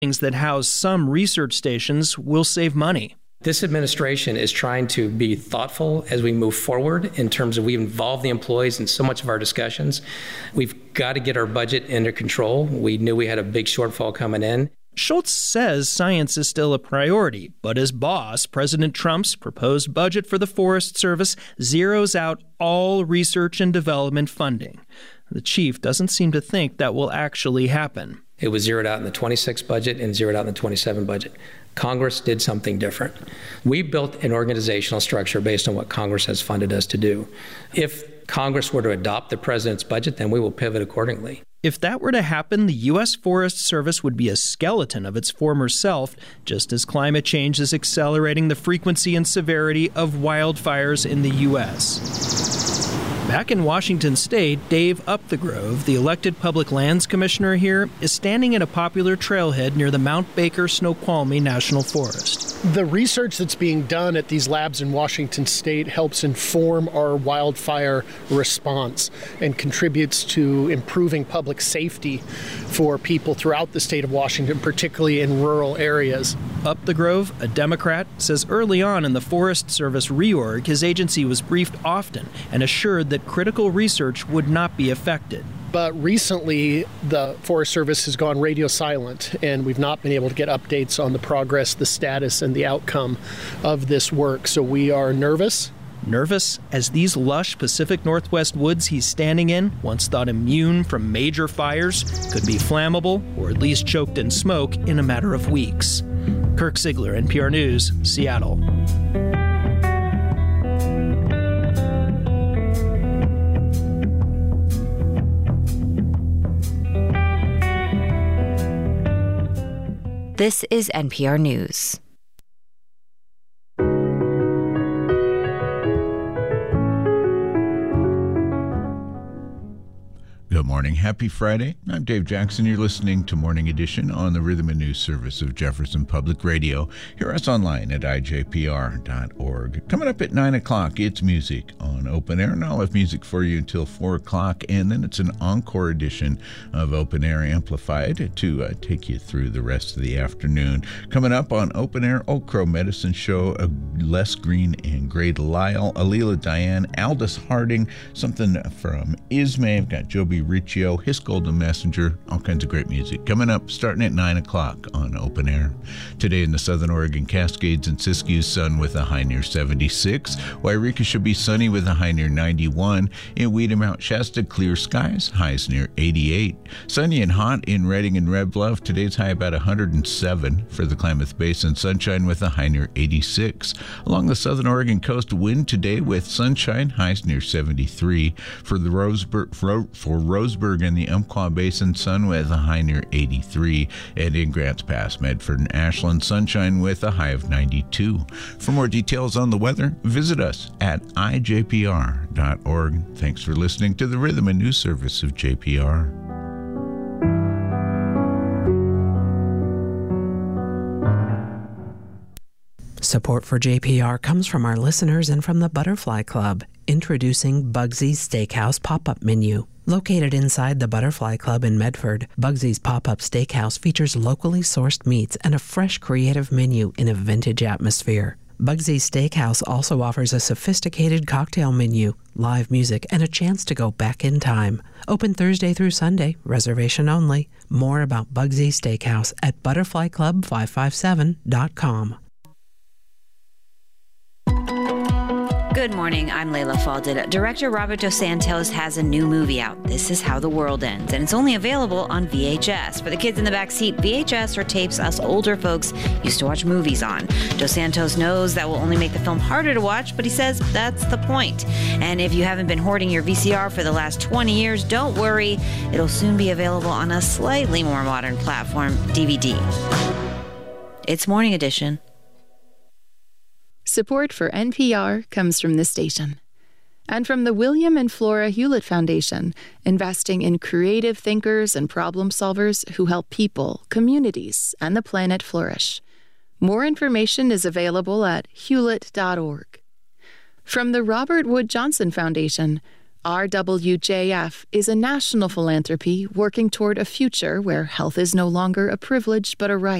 that house some research stations will save money. This administration is trying to be thoughtful as we move forward in terms of we involve the employees in so much of our discussions. We've got to get our budget under control. We knew we had a big shortfall coming in. Schultz says science is still a priority, but his boss, President Trump's proposed budget for the Forest Service, zeroes out all research and development funding. The chief doesn't seem to think that will actually happen. It was zeroed out in the 26 budget and zeroed out in the 27 budget. Congress did something different. We built an organizational structure based on what Congress has funded us to do. If Congress were to adopt the president's budget, then we will pivot accordingly. If that were to happen, the U.S. Forest Service would be a skeleton of its former self, just as climate change is accelerating the frequency and severity of wildfires in the U.S. Back in Washington State, Dave Upthegrove, the elected public lands commissioner here, is standing at a popular trailhead near the Mount Baker Snoqualmie National Forest. The research that's being done at these labs in Washington State helps inform our wildfire response and contributes to improving public safety for people throughout the state of Washington, particularly in rural areas. Upthegrove, a Democrat, says early on in the Forest Service reorg, his agency was briefed often and assured that critical research would not be affected. But recently, the Forest Service has gone radio silent, and we've not been able to get updates on the progress, the status, and the outcome of this work. So we are nervous. Nervous as these lush Pacific Northwest woods he's standing in, once thought immune from major fires, could be flammable or at least choked in smoke in a matter of weeks. Kirk Ziegler, NPR News, Seattle. This is NPR News. Good morning. Happy Friday. I'm Dave Jackson. You're listening to Morning Edition on the Rhythm and News Service of Jefferson Public Radio. Hear us online at ijpr.org. Coming up at 9 o'clock, it's music on Open Air, and I'll have music for you until 4 o'clock, and then it's an encore edition of Open Air Amplified to take you through the rest of the afternoon. Coming up on Open Air, Oak Crow Medicine Show, Les Green and Grade Lyle, Alila Diane, Aldous Harding, something from Ismay. I've got Joby Riccio, His Golden Messenger, all kinds of great music. Coming up starting at 9 o'clock on Open Air. Today in the Southern Oregon Cascades and Siskiyou, sun with a high near 76. Wairika should be sunny with a high near 91. In Weeda, Mount Shasta, clear skies, highs near 88. Sunny and hot in Redding and Red Bluff. Today's high about 107 for the Klamath Basin. Sunshine with a high near 86. Along the Southern Oregon coast, wind today with sunshine, highs near 73. For the Roseburg and the Umpqua Basin, sun with a high near 83. And in Grants Pass, Medford and Ashland, sunshine with a high of 92. For more details on the weather, visit us at ijpr.org. Thanks for listening to the Rhythm and News Service of JPR. Support for JPR comes from our listeners and from the Butterfly Club, introducing Bugsy's Steakhouse Pop-Up Menu. Located inside the Butterfly Club in Medford, Bugsy's Pop-Up Steakhouse features locally sourced meats and a fresh, creative menu in a vintage atmosphere. Bugsy's Steakhouse also offers a sophisticated cocktail menu, live music, and a chance to go back in time. Open Thursday through Sunday, reservation only. More about Bugsy's Steakhouse at butterflyclub557.com. Good morning, I'm Layla Falded. Director Robert Dos Santos has a new movie out, This Is How the World Ends, and it's only available on VHS. For the kids in the back seat, VHS are tapes us older folks used to watch movies on. Dos Santos knows that will only make the film harder to watch, but he says that's the point. And if you haven't been hoarding your VCR for the last 20 years, don't worry. It'll soon be available on a slightly more modern platform, DVD. It's Morning Edition. Support for NPR comes from this station and from the William and Flora Hewlett Foundation, investing in creative thinkers and problem solvers who help people, communities, and the planet flourish. More information is available at hewlett.org. From the Robert Wood Johnson Foundation, RWJF is a national philanthropy working toward a future where health is no longer a privilege but a right.